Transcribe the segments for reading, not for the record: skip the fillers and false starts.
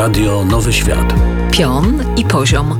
Radio Nowy Świat. Pion i poziom.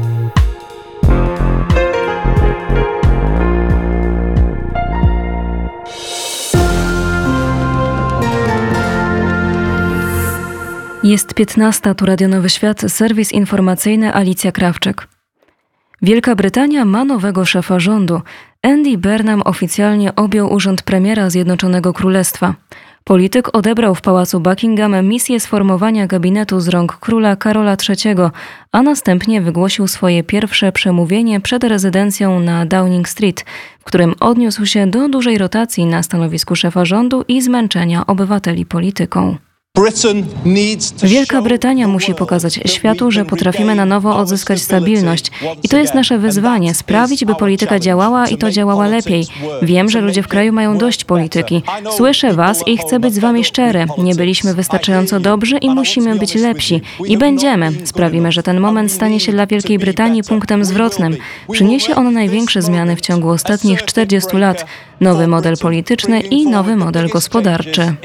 Jest 15, tu Radio Nowy Świat, serwis informacyjny Alicja Krawczyk. Wielka Brytania ma nowego szefa rządu. Andy Burnham oficjalnie objął urząd premiera Zjednoczonego Królestwa. Polityk odebrał w pałacu Buckingham misję sformowania gabinetu z rąk króla Karola III, a następnie wygłosił swoje pierwsze przemówienie przed rezydencją na Downing Street, w którym odniósł się do dużej rotacji na stanowisku szefa rządu i zmęczenia obywateli polityką. Wielka Brytania musi pokazać światu, że potrafimy na nowo odzyskać stabilność. I to jest nasze wyzwanie, sprawić, by polityka działała i to działała lepiej. Wiem, że ludzie w kraju mają dość polityki. Słyszę was i chcę być z wami szczery. Nie byliśmy wystarczająco dobrzy i musimy być lepsi. I będziemy. Sprawimy, że ten moment stanie się dla Wielkiej Brytanii punktem zwrotnym. Przyniesie on największe zmiany w ciągu ostatnich 40 lat. Nowy model polityczny i nowy model gospodarczy.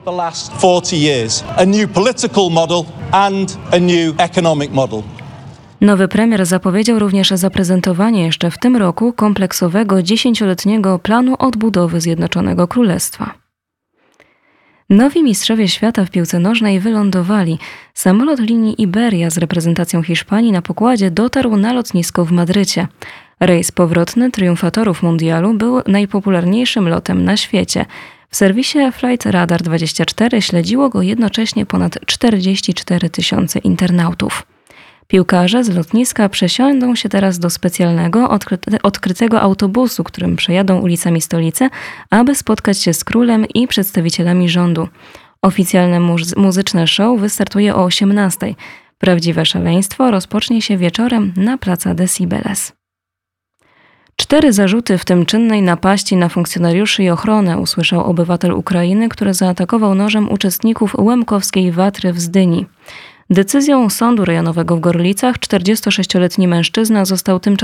A new political model and a new economic model. Nowy premier zapowiedział również zaprezentowanie jeszcze w tym roku kompleksowego 10-letniego planu odbudowy Zjednoczonego Królestwa. Nowi mistrzowie świata w piłce nożnej wylądowali. Samolot linii Iberia z reprezentacją Hiszpanii na pokładzie dotarł na lotnisko w Madrycie. Rejs powrotny triumfatorów mundialu był najpopularniejszym lotem na świecie. W serwisie Flight Radar 24 śledziło go jednocześnie ponad 44 000 internautów. Piłkarze z lotniska przesiądą się teraz do specjalnego, odkrytego autobusu, którym przejadą ulicami stolicy, aby spotkać się z królem i przedstawicielami rządu. Oficjalne muzyczne show wystartuje o 18:00. Prawdziwe szaleństwo rozpocznie się wieczorem na Plaza de Cibeles. 4 zarzuty, w tym czynnej napaści na funkcjonariuszy i ochronę, usłyszał obywatel Ukrainy, który zaatakował nożem uczestników łemkowskiej watry w Zdyni. Decyzją sądu rejonowego w Gorlicach 46-letni mężczyzna został tymczasowo